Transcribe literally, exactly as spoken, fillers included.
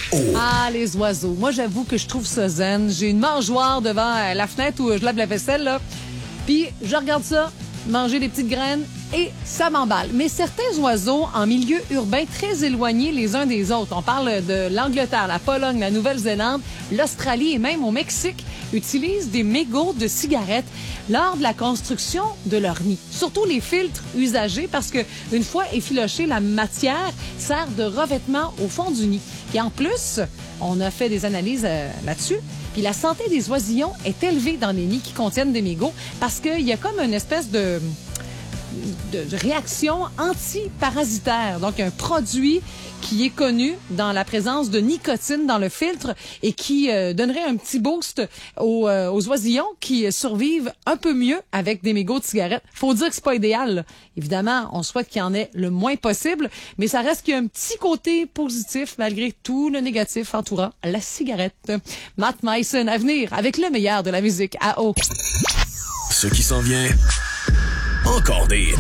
Oh. Ah, les oiseaux. Moi, j'avoue que je trouve ça zen. J'ai une mangeoire devant euh, la fenêtre où je lave la vaisselle, là. Puis, je regarde ça, manger des petites graines, et ça m'emballe. Mais certains oiseaux, en milieu urbain très éloignés les uns des autres, on parle de l'Angleterre, la Pologne, la Nouvelle-Zélande, l'Australie et même au Mexique, utilisent des mégots de cigarettes lors de la construction de leur nid. Surtout les filtres usagés parce que une fois effilochée, la matière sert de revêtement au fond du nid. Et en plus, on a fait des analyses euh, là-dessus. Puis la santé des oisillons est élevée dans les nids qui contiennent des mégots parce qu'il y a comme une espèce de... de réaction anti-parasitaire. Donc, un produit qui est connu dans la présence de nicotine dans le filtre et qui euh, donnerait un petit boost aux, euh, aux oisillons qui survivent un peu mieux avec des mégots de cigarettes. Faut dire que c'est pas idéal, là. Évidemment, on souhaite qu'il y en ait le moins possible, mais ça reste qu'il y a un petit côté positif malgré tout le négatif entourant la cigarette. Matt Mason à venir avec le meilleur de la musique à eau. Ce qui s'en vient, encore des